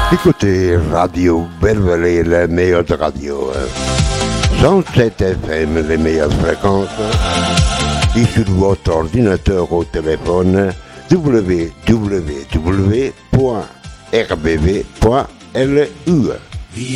Écoutez Radio Belle-Vallée, la meilleure radio. 107 FM, les meilleures fréquences. Et sur votre ordinateur au téléphone, www.rbv.lu.